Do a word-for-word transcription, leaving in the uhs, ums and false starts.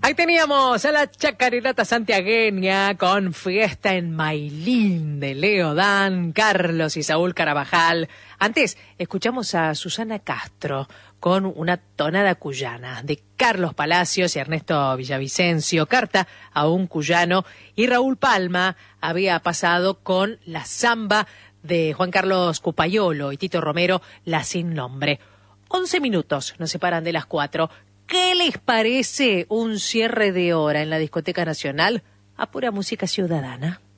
Ahí teníamos a la chacarinata santiagueña con Fiesta en Mailín de Leo Dan, Carlos y Saúl Carabajal. Antes escuchamos a Susana Castro con una tonada cuyana de Carlos Palacios y Ernesto Villavicencio, Carta a un cuyano, y Raúl Palma había pasado con la samba de Juan Carlos Cupayolo y Tito Romero, La Sin Nombre. Once minutos nos separan de las cuatro. ¿Qué les parece un cierre de hora en la Discoteca Nacional a pura música ciudadana?